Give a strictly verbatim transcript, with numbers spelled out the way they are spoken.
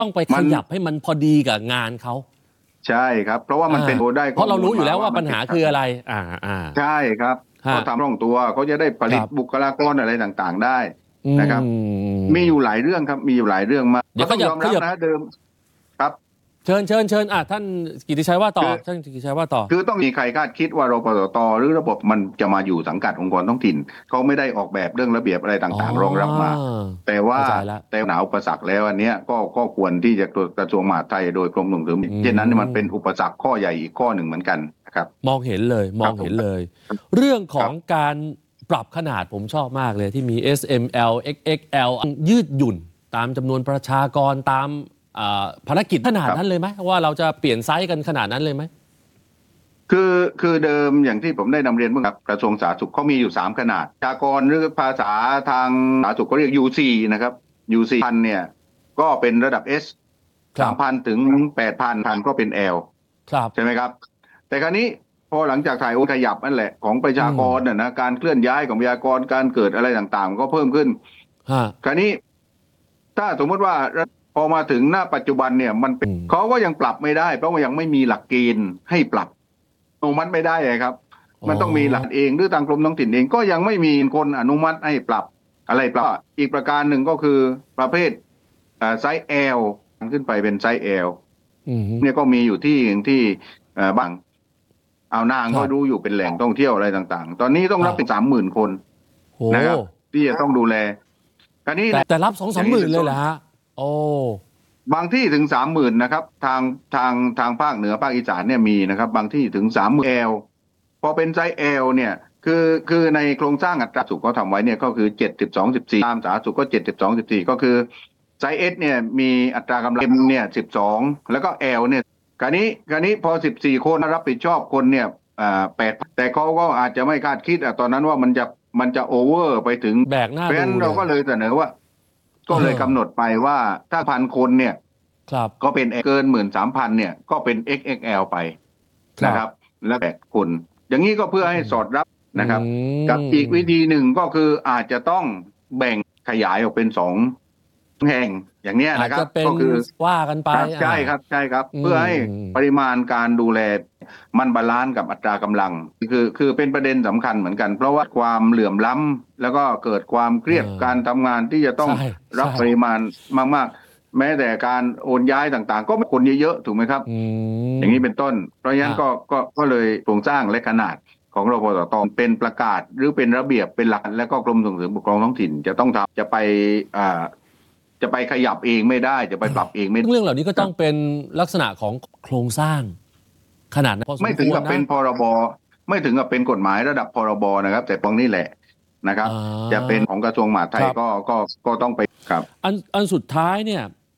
ต้องไปขยับให้มันพอดีกับงานเขาใช่ครับเพราะว่ามันเป็นโอได้เพราะเรารู้อยู่แล้วว่าปัญหาคืออะไรอ่าอ่าใช่ครับเขาทำร่องตัวเขาจะได้ผลิตบุคลากรอะไรต่างๆได้นะครับมีอยู่หลายเรื่องครับมีอยู่หลายเรื่องมากก็ต้องยอมรับนะเดิมครับเชิญเชิญเชิญอ่ะท่านกิติชัยว่าต่อท่านกิติชัยว่าต่อคือต้องมีใครคาดคิดว่ารปสตหรือระบบมันจะมาอยู่สังกัดองค์กรท้องถิ่นเขาไม่ได้ออกแบบเรื่องระเบียบอะไรต่างๆรองรับมาแต่ว่าแต่หนาอุปสรรคแล้วอันนี้ก็ก็ควรที่จะกระทรวงมหาดไทยโดยกรมส่งเสริมเช่นนั้นมันเป็นอุปสรรคข้อใหญ่อีกข้อหนึ่งเหมือนกันครับมองเห็นเลยมองเห็นเลยเรื่องของการปรับขนาดผมชอบมากเลยที่มี เอส เอ็ม แอล เอ็กซ์ เอ็กซ์ แอล ยืดหยุ่นตามจำนวนประชากรตามภารกิจขนาดนั้นเลยไหมว่าเราจะเปลี่ยนไซส์กันขนาดนั้นเลยไหมคือคือเดิมอย่างที่ผมได้นำเรียนเมื่อกี้กระทรวงสาธารณสุขเขามีอยู่สามขนาดประชากรหรือภาษาทางสาธารณสุขเขาเรียก ยู ซี นะครับ ยู ซี พันเนี่ยก็เป็นระดับ S สามพันถึงแปดพันพันก็เป็น L ใช่ไหมครับแต่คราวนี้พอหลังจากถ่ายโอนขยับนั่นแหละของประชากรน่ะนะการเคลื่อนย้ายของประชากรการเกิดอะไรต่างๆก็เพิ่มขึ้นคราวนี้ถ้าสมมติว่าพอมาถึงหน้าปัจจุบันเนี่ยมันเขาก็ยังปรับไม่ได้เพราะว่ายังไม่มีหลักเกณฑ์ให้ปรับอนุมัติไม่ได้เลยครับมันต้องมีหลักเองหรือทางกรมท้องถิ่นเองก็ยังไม่มีคนอนุมัติให้ปรับอะไรปรับอีกประการหนึ่งก็คือประเภทไซส์ L ขึ้นไปเป็นไซส์ L เนี่ยก็มีอยู่ที่ที่บางเอานางก็ดูอยู่เป็นแหล่งท่องเที่ยวอะไรต่างๆตอนนี้ต้องรับเป็นสามหมื่นคนนะครับที่จะต้องดูแลคราวนี้แต่รับสองสามหมื่นเลยเหรอฮะโอ้บางที่ถึงสามหมื่นนะครับทางทางทางภาคเหนือภาคอีสานเนี่ยมีนะครับบางที่ถึงสามหมื่นแอลพอเป็นไซส์ L เนี่ยคือคือในโครงสร้างอัตราสุขเขาทำไว้เนี่ยก็คือเจ็ดสิบสอง สิบสี่ตามสาธารณสุขก็เจ็ดสิบสอง สิบสี่ก็คือไซส์ S เนี่ยมีอัตรากำลัง M เนี่ยสิบสองแล้วก็ L เนี่ยคราวนี้คราวนี้พอสิบสี่คนรับผิดชอบคนเนี่ยอ่าแปดแต่เขาก็อาจจะไม่คาดคิดอ่ะตอนนั้นว่ามันจะมันจะโอเวอร์ไปถึงแบกหน้าดูเพราะฉะนั้นเราก็เลยเสนอว่าก็เลยกำหนดไปว่าถ้าพันคนเนี่ยก็เป็นเกินหมื่นสามพันเนี่ยก็เป็น เอ็กซ์ เอ็กซ์ แอล ไปนะครับแล้วแบกคนอย่างนี้ก็เพื่อให้สอดรับนะครับกับอีกวิธีหนึ่งก็คืออาจจะต้องแบ่งขยายออกเป็นสองแห่งอย่างนี้นะครับก็คือว่ากันไปใช่ครับใช่ครับเพื่อให้ปริมาณการดูแลมันบาลานซ์กับอัตรากำลังคือคือเป็นประเด็นสำคัญเหมือนกันเพราะว่าความเหลื่อมล้ำแล้วก็เกิดความเครียดการทำงานที่จะต้องรับปริมาณมากๆแม้แต่การโอนย้ายต่างๆก็ไม่คนเยอะๆถูกไหมครับอย่างนี้เป็นต้นเพราะฉะนั้นก็ก็ก็เลยโครงสร้างและขนาดของรปสต.เป็นประกาศหรือเป็นระเบียบเป็นหลักและก็กรมส่งเสริมปกครองท้องถิ่นจะต้องทำจะไปอ่าจะไปขยับเองไม่ได้จะไปปรับเองไม่ได้เรื่องเหล่านี้ก็ต้องเป็นลักษณะของโครงสร้างขนาดนั้นไม่ถึงกับเป็นพรบไม่ถึงกับเป็นกฎหมายระดับพรบนะครับแต่ตรงนี้แหละนะครับจะเป็นของกระทรวงมหาดไทยก็ก็ก็ต้องไปครับอันอันสุดท้ายเนี่ย